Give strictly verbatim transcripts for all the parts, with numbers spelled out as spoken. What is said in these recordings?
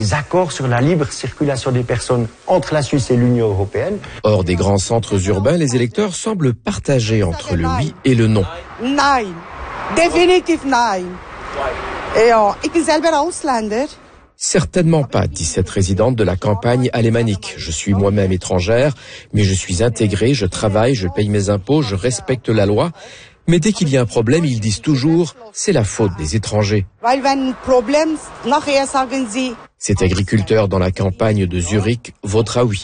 Les accords sur la libre circulation des personnes entre la Suisse et l'Union européenne. Hors des grands centres urbains, les électeurs semblent partagés entre le oui et le non. Nein, définitiv nein. Et oh, ik ben selber Ausländer. Certainement pas, dit cette résidente de la campagne alémanique. Je suis moi-même étrangère, mais je suis intégrée, je travaille, je paye mes impôts, je respecte la loi. Mais dès qu'il y a un problème, ils disent toujours « c'est la faute des étrangers ». Cet agriculteur dans la campagne de Zurich votera oui.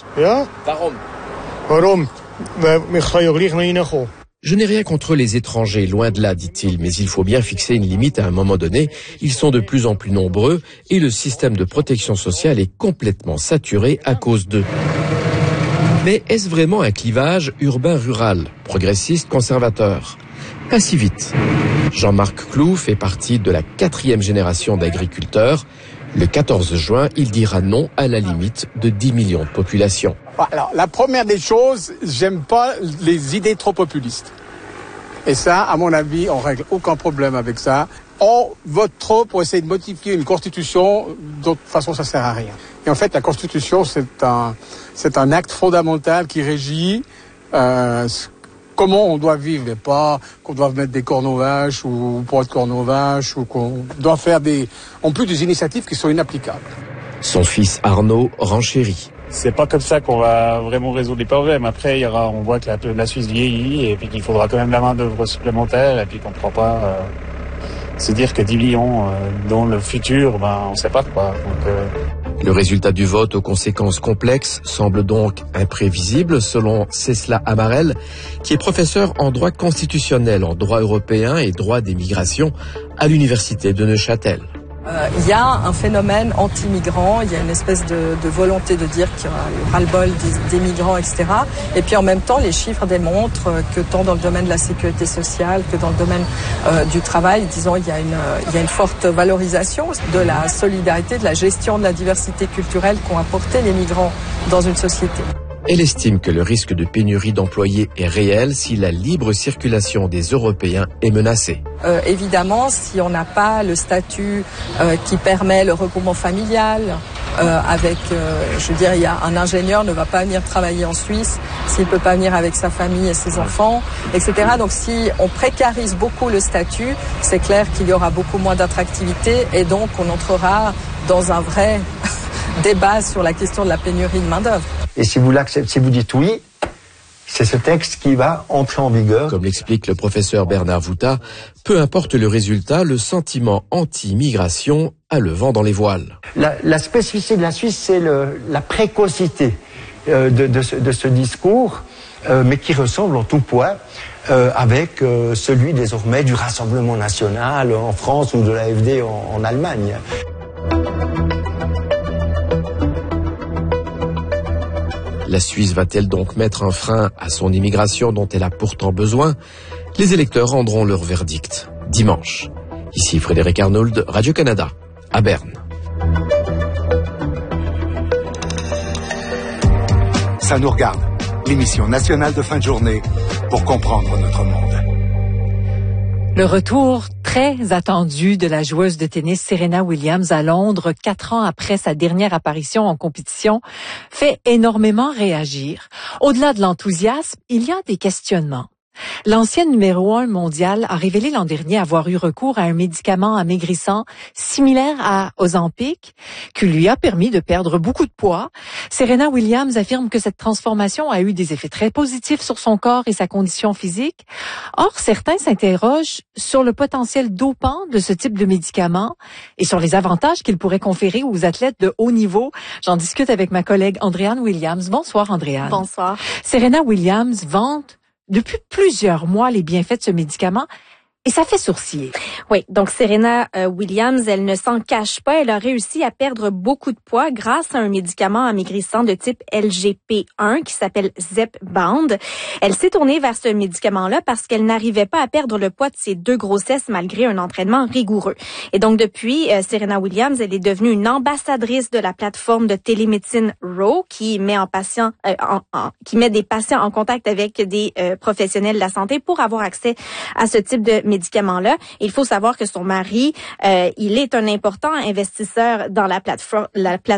Je n'ai rien contre les étrangers, loin de là, dit-il, mais il faut bien fixer une limite à un moment donné. Ils sont de plus en plus nombreux et le système de protection sociale est complètement saturé à cause d'eux. Mais est-ce vraiment un clivage urbain-rural, progressiste-conservateur ? Pas si vite. Jean-Marc Cloux fait partie de la quatrième génération d'agriculteurs. Le quatorze juin, il dira non à la limite de dix millions de population. Alors, la première des choses, j'aime pas les idées trop populistes. Et ça, à mon avis, on règle aucun problème avec ça. On vote trop pour essayer de modifier une constitution, d'autre façon, ça sert à rien. Et en fait, la constitution, c'est un, c'est un acte fondamental qui régit, euh, comment on doit vivre, et pas qu'on doit mettre des cornes aux vaches ou pas de cornes aux vaches ou qu'on doit faire des, en plus des initiatives qui sont inapplicables. Son fils Arnaud renchérit. C'est pas comme ça qu'on va vraiment résoudre les problèmes. Après, il y aura, on voit que la, la Suisse vieillit et puis qu'il faudra quand même la main d'œuvre supplémentaire et puis qu'on ne pourra pas euh, se dire que dix millions euh, dans le futur, ben on sait pas quoi. Donc, euh... Le résultat du vote aux conséquences complexes semble donc imprévisible selon Cécile Amarel, qui est professeur en droit constitutionnel, en droit européen et droit des migrations à l'université de Neuchâtel. Euh, il y a un phénomène anti-migrant, il y a une espèce de, de volonté de dire qu'il y aura le ras-le-bol des, des migrants, et cetera. Et puis en même temps, les chiffres démontrent que tant dans le domaine de la sécurité sociale que dans le domaine euh, du travail, disons, il y a une, il y a une forte valorisation de la solidarité, de la gestion de la diversité culturelle qu'ont apporté les migrants dans une société. Elle estime que le risque de pénurie d'employés est réel si la libre circulation des Européens est menacée. Euh, évidemment, si on n'a pas le statut euh, qui permet le regroupement familial, euh, avec, euh, je veux dire, il y a un ingénieur ne va pas venir travailler en Suisse s'il ne peut pas venir avec sa famille et ses enfants, et cetera. Donc si on précarise beaucoup le statut, c'est clair qu'il y aura beaucoup moins d'attractivité et donc on entrera dans un vrai débat sur la question de la pénurie de main-d'œuvre. Et si vous l'acceptez, si vous dites oui, c'est ce texte qui va entrer en vigueur. Comme l'explique le professeur Bernard Vouta, peu importe le résultat, le sentiment anti-migration a le vent dans les voiles. La, la spécificité de la Suisse, c'est le, la précocité euh, de, de, ce, de ce discours, euh, mais qui ressemble en tout point euh, avec euh, celui désormais du Rassemblement national en France ou de l'A F D en, en Allemagne. La Suisse va-t-elle donc mettre un frein à son immigration dont elle a pourtant besoin ? Les électeurs rendront leur verdict dimanche. Ici Frédéric Arnould, Radio-Canada, à Berne. Ça nous regarde, l'émission nationale de fin de journée pour comprendre notre monde. Le retour très attendu de la joueuse de tennis Serena Williams à Londres, quatre ans après sa dernière apparition en compétition, fait énormément réagir. Au-delà de l'enthousiasme, il y a des questionnements. L'ancienne numéro un mondiale a révélé l'an dernier avoir eu recours à un médicament amaigrissant similaire à Ozempic, qui lui a permis de perdre beaucoup de poids. Serena Williams affirme que cette transformation a eu des effets très positifs sur son corps et sa condition physique. Or, certains s'interrogent sur le potentiel dopant de ce type de médicament et sur les avantages qu'il pourrait conférer aux athlètes de haut niveau. J'en discute avec ma collègue Andréane Williams. Bonsoir, Andréane. Bonsoir. Serena Williams vante depuis plusieurs mois les bienfaits de ce médicament et ça fait sourciller. Oui, donc Serena euh, Williams, elle ne s'en cache pas. Elle a réussi à perdre beaucoup de poids grâce à un médicament amaigrissant de type L G P un qui s'appelle Zepbound. Elle s'est tournée vers ce médicament-là parce qu'elle n'arrivait pas à perdre le poids de ses deux grossesses malgré un entraînement rigoureux. Et donc depuis, euh, Serena Williams, elle est devenue une ambassadrice de la plateforme de télémédecine Ro qui met en patient, euh, en, en, qui met des patients en contact avec des euh, professionnels de la santé pour avoir accès à ce type de médicament. médicaments-là. Il faut savoir que son mari, euh, il est un important investisseur dans la plateforme, la plateforme